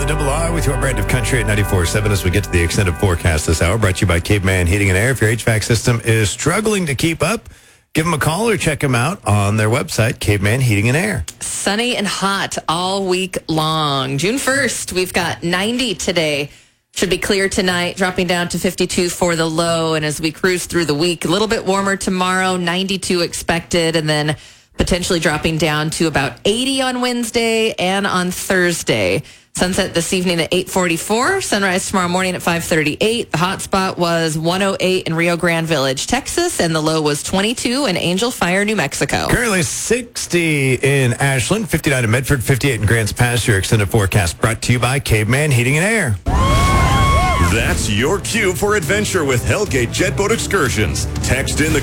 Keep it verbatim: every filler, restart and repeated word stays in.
the Double R with your brand of country at ninety-four point seven as we get to the extended forecast this hour. Brought to you by Caveman Heating and Air. If your H V A C system is struggling to keep up, give them a call or check them out on their website, Caveman Heating and Air. Sunny and hot all week long. June first, we've got ninety today. Should be clear tonight, dropping down to fifty-two for the low. And as we cruise through the week, a little bit warmer tomorrow, ninety-two expected, and then potentially dropping down to about eighty on Wednesday and on Thursday. Sunset this evening at eight forty-four. Sunrise tomorrow morning at five thirty-eight. The hot spot was one oh eight in Rio Grande Village, Texas, and the low was twenty-two in Angel Fire, New Mexico. Currently sixty in Ashland, fifty-nine in Medford, fifty-eight in Grants Pass. Your extended forecast brought to you by Caveman Heating and Air. That's your cue for adventure with Hellgate Jet Boat Excursions. Text in the